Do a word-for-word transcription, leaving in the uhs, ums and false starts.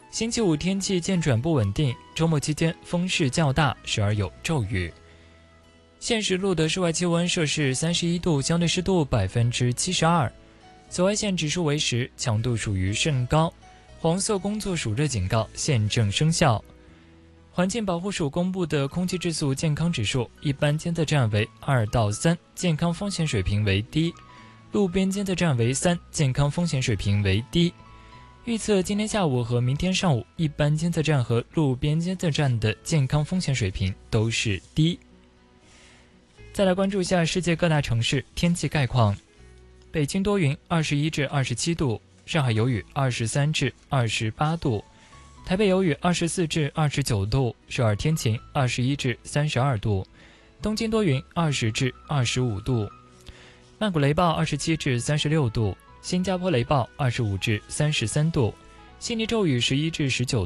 星期五天气渐转不稳定，周末期间风势较大，时而有骤雨。现时录的室外气温摄氏三十一度，相对湿度百分之七十二，紫外线指数为十，强度属于甚高，黄色工作暑热警告现正生效。环境保护署公布的空气质素健康指数，一般监测站为二到三，健康风险水平为低；路边监测站为三，健康风险水平为低。预测今天下午和明天上午，一般监测站和路边监测站的健康风险水平都是低。再来关注一下世界各大城市天气概况。北京多云，二十一至二十七度；上海有雨，二十三至二十八度；台北有雨，二十四至二十九度；首尔天晴，二十一至三十二度；东京多云，二十至二十五度；曼谷雷暴，二十七至三十六度；新加坡雷暴二十五至三十三度，悉尼骤雨十一至十九